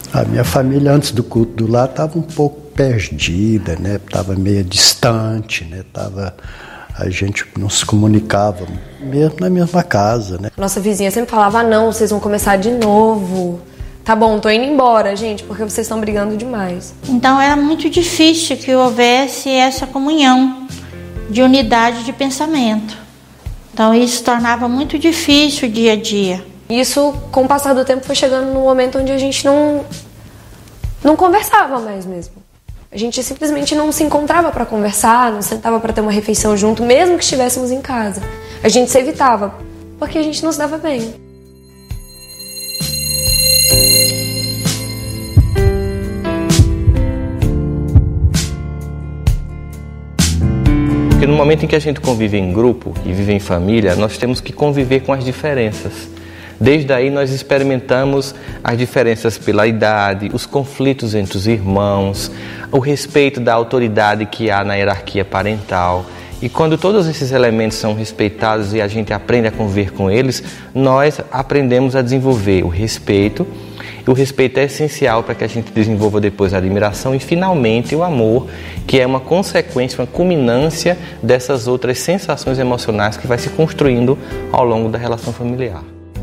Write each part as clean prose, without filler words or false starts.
A minha família, antes do culto do lar, estava um pouco perdida, né? Estava meio distante, né? A gente não se comunicava, mesmo na mesma casa, né? Nossa vizinha sempre falava, não, vocês vão começar de novo. Tá bom, tô indo embora, gente, porque vocês estão brigando demais. Então era muito difícil que houvesse essa comunhão de unidade de pensamento. Então isso tornava muito difícil o dia a dia. Isso, com o passar do tempo, foi chegando num momento onde a gente não conversava mais mesmo. A gente simplesmente não se encontrava para conversar, não sentava para ter uma refeição junto, mesmo que estivéssemos em casa. A gente se evitava, porque a gente não se dava bem. Porque no momento em que a gente convive em grupo e vive em família, nós temos que conviver com as diferenças. Desde aí nós experimentamos as diferenças pela idade, os conflitos entre os irmãos, o respeito da autoridade que há na hierarquia parental. E quando todos esses elementos são respeitados e a gente aprende a conviver com eles, nós aprendemos a desenvolver o respeito. O respeito é essencial para que a gente desenvolva depois a admiração e, finalmente, o amor, que é uma consequência, uma culminância dessas outras sensações emocionais que vai se construindo ao longo da relação familiar.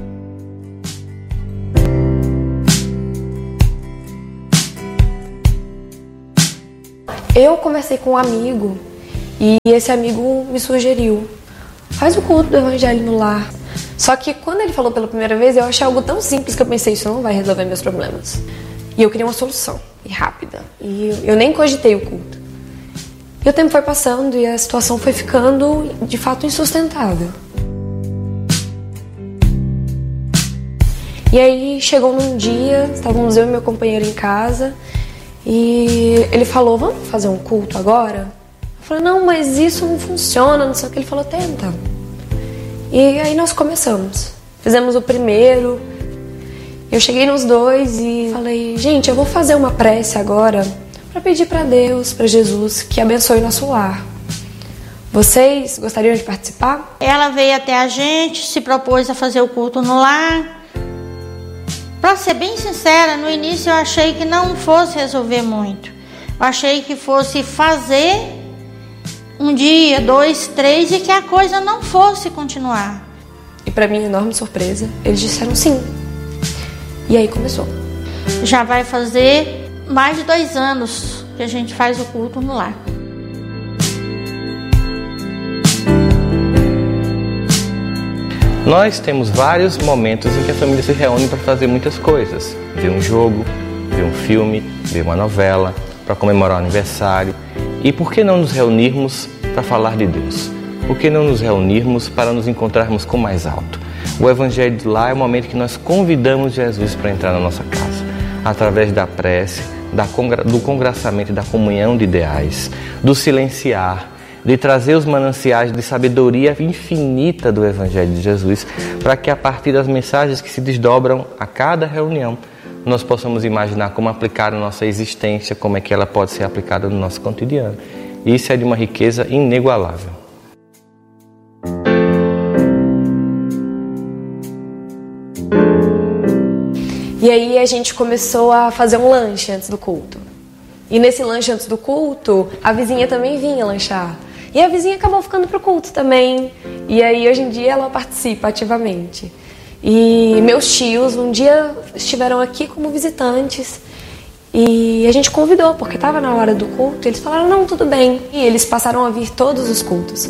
Eu conversei com um amigo e esse amigo me sugeriu, faz o culto do Evangelho no lar. Só que quando ele falou pela primeira vez, eu achei algo tão simples que eu pensei, isso não vai resolver meus problemas. E eu queria uma solução, e rápida. E eu nem cogitei o culto. E o tempo foi passando e a situação foi ficando, de fato, insustentável. E aí chegou num dia, estávamos eu e meu companheiro em casa, e ele falou, vamos fazer um culto agora? Eu falei, não, mas isso não funciona, não sei o que. Ele falou, tenta. E aí nós começamos. Fizemos o primeiro. Eu cheguei nos dois e falei, gente, eu vou fazer uma prece agora para pedir para Deus, para Jesus, que abençoe nosso lar. Vocês gostariam de participar? Ela veio até a gente, se propôs a fazer o culto no lar. Para ser bem sincera, no início eu achei que não fosse resolver muito. Eu achei que fosse fazer um dia, 2, 3 e que a coisa não fosse continuar. E para minha enorme surpresa, eles disseram sim. E aí começou. Já vai fazer mais de 2 anos que a gente faz o culto no lar. Nós temos vários momentos em que a família se reúne para fazer muitas coisas. Ver um jogo, ver um filme, ver uma novela, para comemorar o aniversário. E por que não nos reunirmos para falar de Deus? Por que não nos reunirmos para nos encontrarmos com o mais alto? O Evangelho de lá é o momento que nós convidamos Jesus para entrar na nossa casa, através da prece, do congraçamento e da comunhão de ideais, do silenciar, de trazer os mananciais de sabedoria infinita do Evangelho de Jesus, para que a partir das mensagens que se desdobram a cada reunião, nós possamos imaginar como aplicar a nossa existência, como é que ela pode ser aplicada no nosso cotidiano. E isso é de uma riqueza inigualável. E aí a gente começou a fazer um lanche antes do culto. E nesse lanche antes do culto, a vizinha também vinha lanchar. E a vizinha acabou ficando pro culto também. E aí hoje em dia ela participa ativamente. E meus tios um dia estiveram aqui como visitantes. E a gente convidou, porque estava na hora do culto. E eles falaram, não, tudo bem. E eles passaram a vir todos os cultos.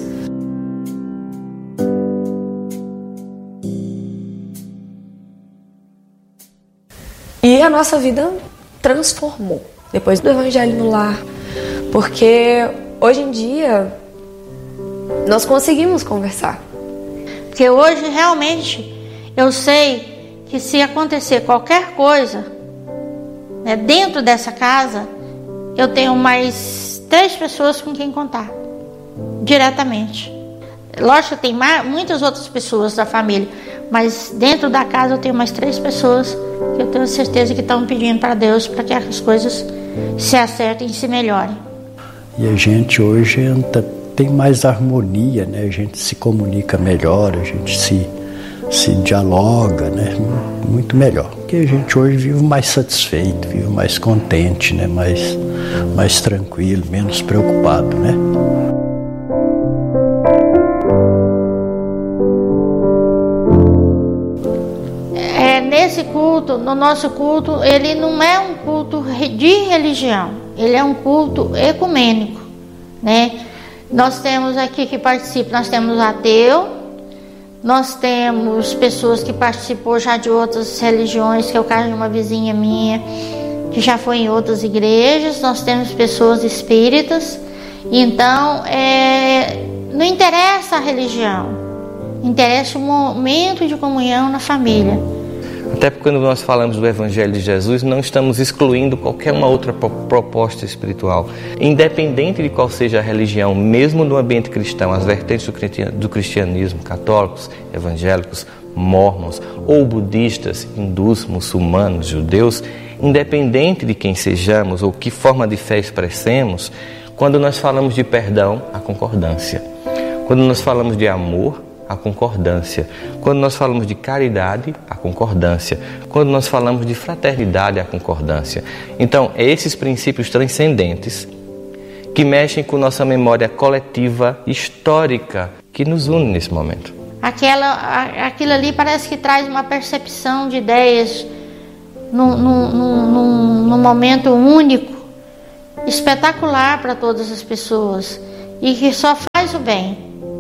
E a nossa vida transformou depois do Evangelho no lar. Porque hoje em dia nós conseguimos conversar. Porque hoje realmente eu sei que se acontecer qualquer coisa, né, dentro dessa casa, eu tenho mais 3 pessoas com quem contar, diretamente. Lógico que tem muitas outras pessoas da família, mas dentro da casa eu tenho mais 3 pessoas que eu tenho certeza que estão pedindo para Deus para que as coisas se acertem e se melhorem. E a gente hoje tem mais harmonia, né? A gente se comunica melhor, a gente se se dialoga, né? Muito melhor. Porque a gente hoje vive mais satisfeito, vive mais contente, né? Mais tranquilo, menos preocupado, né? Nesse culto, no nosso culto, ele não é um culto de religião, ele é um culto ecumênico, né? Nós temos aqui que participam, nós temos ateu, nós temos pessoas que participou já de outras religiões, que é o caso de uma vizinha minha, que já foi em outras igrejas, nós temos pessoas espíritas, então não interessa a religião, interessa o momento de comunhão na família. Até porque quando nós falamos do Evangelho de Jesus, não estamos excluindo qualquer uma outra proposta espiritual. Independente de qual seja a religião, mesmo no ambiente cristão, as vertentes do cristianismo, católicos, evangélicos, mórmons, ou budistas, hindus, muçulmanos, judeus, independente de quem sejamos ou que forma de fé expressemos, quando nós falamos de perdão, a concordância. Quando nós falamos de amor, a concordância. Quando nós falamos de caridade, a concordância. Quando nós falamos de fraternidade, a concordância. Então, esses princípios transcendentes que mexem com nossa memória coletiva histórica que nos une nesse momento. Aquilo ali parece que traz uma percepção de ideias num momento único, espetacular para todas as pessoas e que só faz o bem.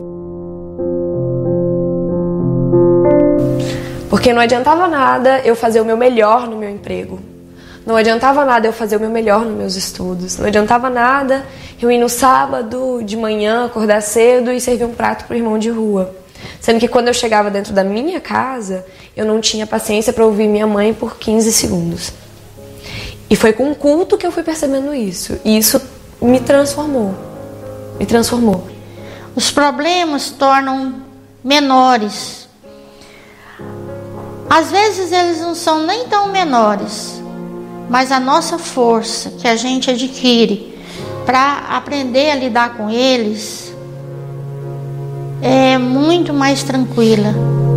Porque não adiantava nada eu fazer o meu melhor no meu emprego. Não adiantava nada eu fazer o meu melhor nos meus estudos. Não adiantava nada eu ir no sábado de manhã, acordar cedo e servir um prato para o irmão de rua. Sendo que quando eu chegava dentro da minha casa, eu não tinha paciência para ouvir minha mãe por 15 segundos. E foi com o culto que eu fui percebendo isso. E isso me transformou. Me transformou. Os problemas se tornam menores. Às vezes eles não são nem tão menores, mas a nossa força que a gente adquire para aprender a lidar com eles é muito mais tranquila.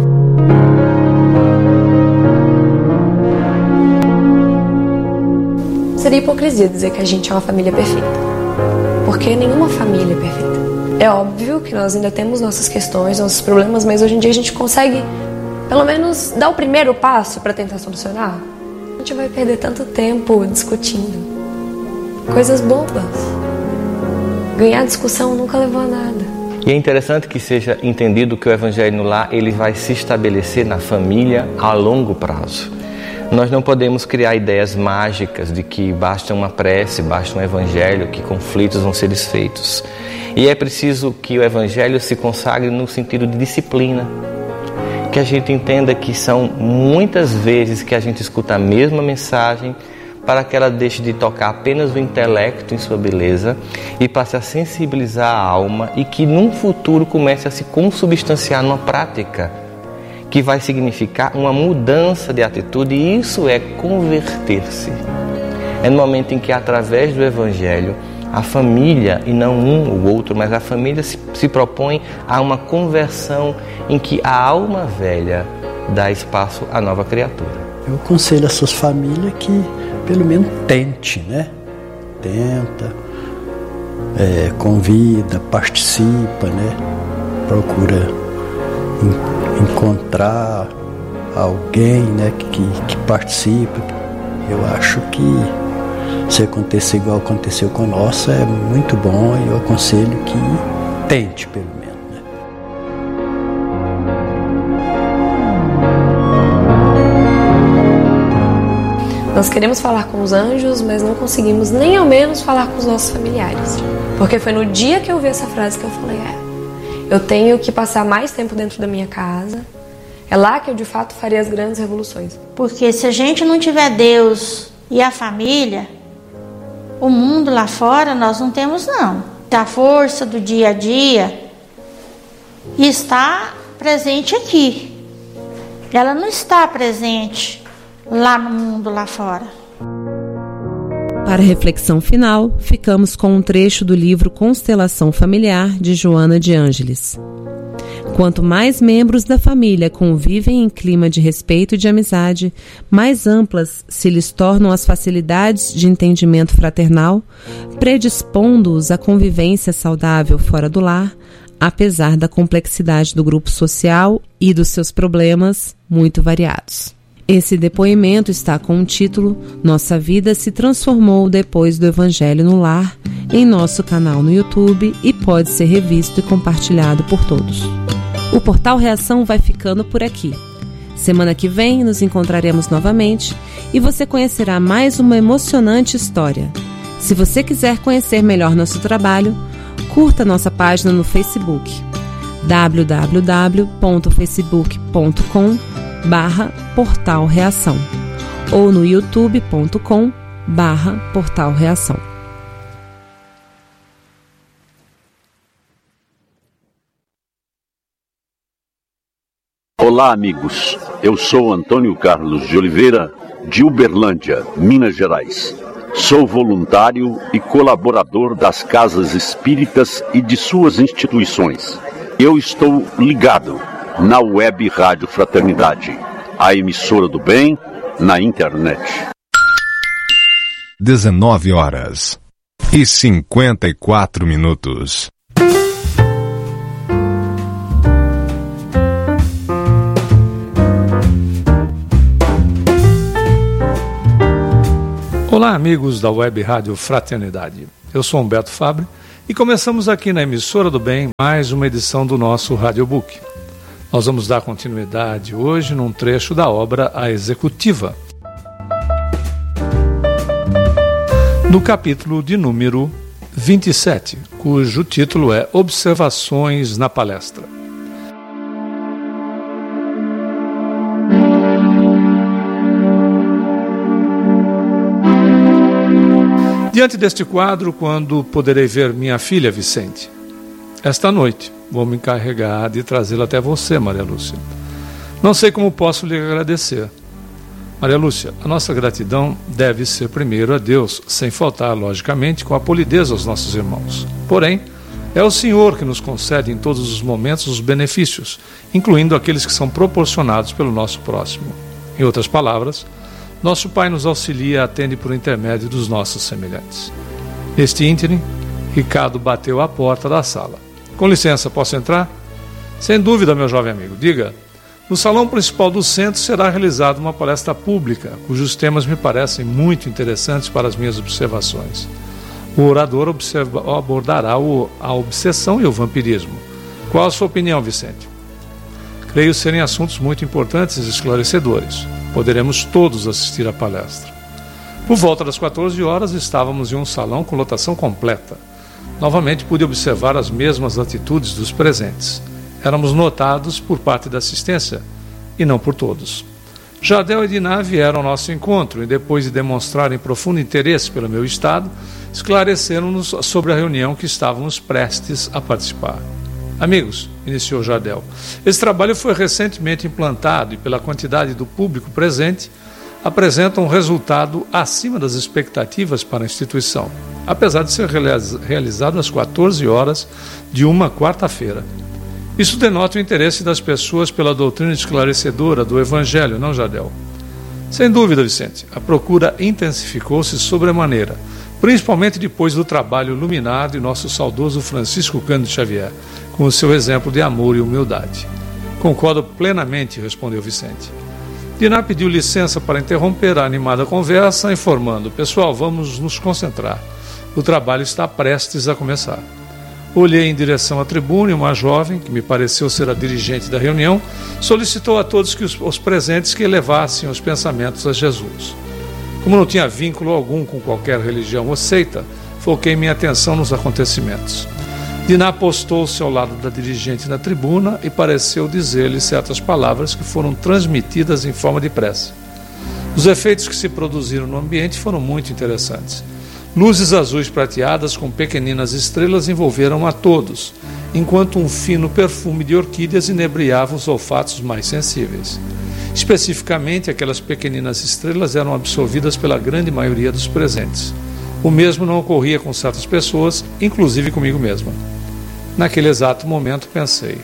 Seria hipocrisia dizer que a gente é uma família perfeita, porque nenhuma família é perfeita. É óbvio que nós ainda temos nossas questões, nossos problemas, mas hoje em dia a gente consegue pelo menos dar o primeiro passo para tentar solucionar. A gente vai perder tanto tempo discutindo coisas bobas. Ganhar discussão nunca levou a nada. E é interessante que seja entendido que o Evangelho no Lar ele vai se estabelecer na família a longo prazo. Nós não podemos criar ideias mágicas de que basta uma prece, basta um Evangelho, que conflitos vão ser desfeitos. E é preciso que o Evangelho se consagre no sentido de disciplina. Que a gente entenda que são muitas vezes que a gente escuta a mesma mensagem para que ela deixe de tocar apenas o intelecto em sua beleza e passe a sensibilizar a alma e que num futuro comece a se consubstanciar numa prática que vai significar uma mudança de atitude, e isso é converter-se. É no momento em que, através do Evangelho, a família, e não um ou outro, mas a família se propõe a uma conversão em que a alma velha dá espaço à nova criatura. Eu aconselho essas famílias que pelo menos tente, né? Tenta, convida, participa, né? Procura encontrar alguém, né? que participa. Eu acho que se acontecer igual aconteceu com a nossa, é muito bom, e eu aconselho que tente pelo menos. Né? Nós queremos falar com os anjos, mas não conseguimos nem ao menos falar com os nossos familiares. Porque foi no dia que eu vi essa frase que eu falei, eu tenho que passar mais tempo dentro da minha casa, é lá que eu de fato faria as grandes revoluções. Porque se a gente não tiver Deus e a família, o mundo lá fora nós não temos não. A força do dia a dia está presente aqui. Ela não está presente lá no mundo lá fora. Para a reflexão final, ficamos com um trecho do livro Constelação Familiar, de Joana de Ângeles. Quanto mais membros da família convivem em clima de respeito e de amizade, mais amplas se lhes tornam as facilidades de entendimento fraternal, predispondo-os à convivência saudável fora do lar, apesar da complexidade do grupo social e dos seus problemas muito variados. Esse depoimento está com o título Nossa Vida se Transformou Depois do Evangelho no Lar, em nosso canal no YouTube, e pode ser revisto e compartilhado por todos. O Portal Reação vai ficando por aqui. Semana que vem nos encontraremos novamente e você conhecerá mais uma emocionante história. Se você quiser conhecer melhor nosso trabalho, curta nossa página no Facebook, www.facebook.com/Portal Reação ou no youtube.com/Portal Reação. Olá, amigos. Eu sou Antônio Carlos de Oliveira, de Uberlândia, Minas Gerais. Sou voluntário e colaborador das casas espíritas e de suas instituições. Eu estou ligado na Web Rádio Fraternidade, a emissora do bem na internet. 19h54. Olá, amigos da Web Rádio Fraternidade. Eu sou Humberto Fabre e começamos aqui na emissora do bem mais uma edição do nosso Radiobook. Nós vamos dar continuidade hoje num trecho da obra A Executiva, no capítulo de número 27, cujo título é Observações na Palestra. Diante deste quadro, quando poderei ver minha filha Vicente? Esta noite vou me encarregar de trazê-la até você, Maria Lúcia. Não sei como posso lhe agradecer. Maria Lúcia, a nossa gratidão deve ser primeiro a Deus, sem faltar, logicamente, com a polidez aos nossos irmãos. Porém, é o Senhor que nos concede em todos os momentos os benefícios, incluindo aqueles que são proporcionados pelo nosso próximo. Em outras palavras, nosso Pai nos auxilia e atende por intermédio dos nossos semelhantes. Neste ínterim, Ricardo bateu à porta da sala. Com licença, posso entrar? Sem dúvida, meu jovem amigo. Diga. No salão principal do centro será realizada uma palestra pública, cujos temas me parecem muito interessantes para as minhas observações. O orador abordará a obsessão e o vampirismo. Qual a sua opinião, Vicente? Creio serem assuntos muito importantes e esclarecedores. Poderemos todos assistir à palestra. Por volta das 14 horas, estávamos em um salão com lotação completa. Novamente pude observar as mesmas atitudes dos presentes. Éramos notados por parte da assistência, e não por todos. Jardel e Diná vieram ao nosso encontro, e depois de demonstrarem profundo interesse pelo meu estado, esclareceram-nos sobre a reunião que estávamos prestes a participar. Amigos, iniciou Jardel, esse trabalho foi recentemente implantado e pela quantidade do público presente, apresenta um resultado acima das expectativas para a instituição, apesar de ser realizado às 14 horas de uma quarta-feira. Isso denota o interesse das pessoas pela doutrina esclarecedora do Evangelho, não, Jardel? Sem dúvida, Vicente, a procura intensificou-se sobremaneira, principalmente depois do trabalho iluminado de nosso saudoso Francisco Cândido Xavier, com o seu exemplo de amor e humildade. Concordo plenamente, respondeu Vicente. Diná pediu licença para interromper a animada conversa, informando: pessoal, vamos nos concentrar. O trabalho está prestes a começar. Olhei em direção à tribuna e uma jovem, que me pareceu ser a dirigente da reunião, solicitou a todos os presentes que elevassem os pensamentos a Jesus. Como não tinha vínculo algum com qualquer religião ou seita, foquei minha atenção nos acontecimentos. Diná postou-se ao lado da dirigente na tribuna e pareceu dizer-lhe certas palavras que foram transmitidas em forma de prece. Os efeitos que se produziram no ambiente foram muito interessantes. Luzes azuis prateadas com pequeninas estrelas envolveram a todos, enquanto um fino perfume de orquídeas inebriava os olfatos mais sensíveis. Especificamente, aquelas pequeninas estrelas eram absorvidas pela grande maioria dos presentes. O mesmo não ocorria com certas pessoas, inclusive comigo mesma. Naquele exato momento pensei: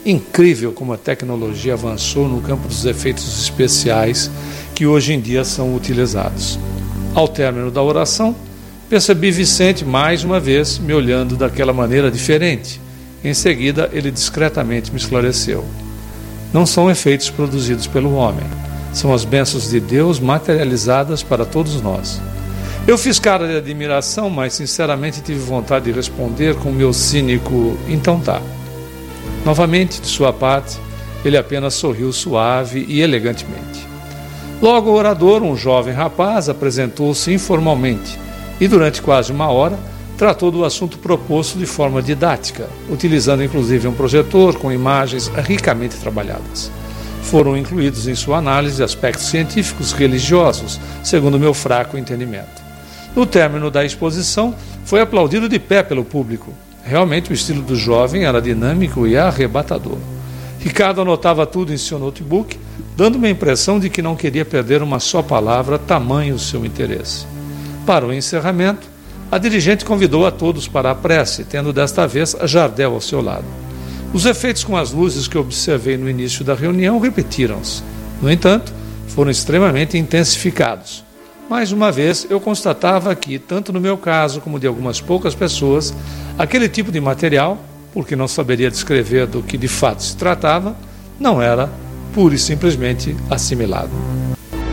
Incrível como a tecnologia avançou no campo dos efeitos especiais que hoje em dia são utilizados. Ao término da oração, percebi Vicente mais uma vez me olhando daquela maneira diferente. Em seguida, ele discretamente me esclareceu. Não são efeitos produzidos pelo homem, são as bênçãos de Deus materializadas para todos nós. Eu fiz cara de admiração, mas sinceramente tive vontade de responder com o meu cínico "então tá". Novamente, de sua parte, ele apenas sorriu suave e elegantemente. Logo o orador, um jovem rapaz, apresentou-se informalmente e durante quase uma hora tratou do assunto proposto de forma didática, utilizando inclusive um projetor com imagens ricamente trabalhadas. Foram incluídos em sua análise aspectos científicos religiosos, segundo meu fraco entendimento. No término da exposição, foi aplaudido de pé pelo público. Realmente o estilo do jovem era dinâmico e arrebatador. Ricardo anotava tudo em seu notebook, dando-me a impressão de que não queria perder uma só palavra, tamanho o seu interesse. Para o encerramento, a dirigente convidou a todos para a prece, tendo desta vez a Jardel ao seu lado. Os efeitos com as luzes que observei no início da reunião repetiram-se. No entanto, foram extremamente intensificados. Mais uma vez, eu constatava que, tanto no meu caso como de algumas poucas pessoas, aquele tipo de material, porque não saberia descrever do que de fato se tratava, não era pura e simplesmente assimilado.